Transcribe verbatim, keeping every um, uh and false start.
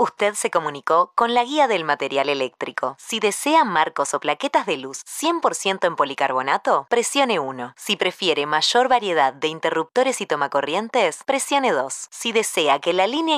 Usted se comunicó con la guía del material eléctrico. Si desea marcos o plaquetas de luz cien por ciento en policarbonato, presione uno. Si prefiere mayor variedad de interruptores y tomacorrientes, presione dos. Si desea que la línea